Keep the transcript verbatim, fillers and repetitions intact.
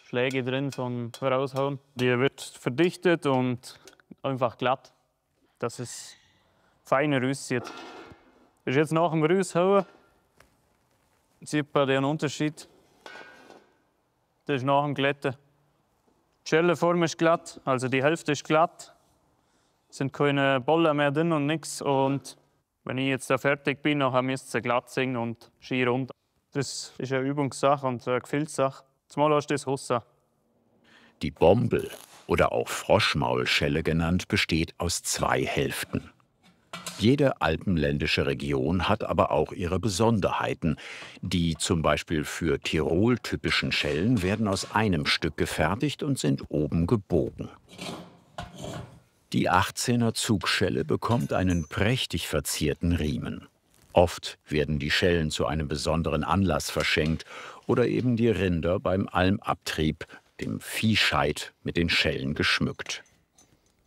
Schläge drin zum Raushauen. Die wird verdichtet und einfach glatt, dass es feiner aussieht. Das ist jetzt nach dem Raushauen, sieht man den Unterschied. Das ist nach dem Glätten. Die Schellenform ist glatt, also die Hälfte ist glatt. Es sind keine Bollen mehr drin und nichts. Und wenn ich jetzt da fertig bin, dann müsste sie glatt sein und schier rund. Das ist eine Übungssache und eine Gefühlssache. Zumal hast du das Hussa. Die Bombel oder auch Froschmaulschelle genannt, besteht aus zwei Hälften. Jede alpenländische Region hat aber auch ihre Besonderheiten. Die zum Beispiel für Tirol typischen Schellen werden aus einem Stück gefertigt und sind oben gebogen. Die achtzehner Zugschelle bekommt einen prächtig verzierten Riemen. Oft werden die Schellen zu einem besonderen Anlass verschenkt oder eben die Rinder beim Almabtrieb, dem Viehscheit, mit den Schellen geschmückt.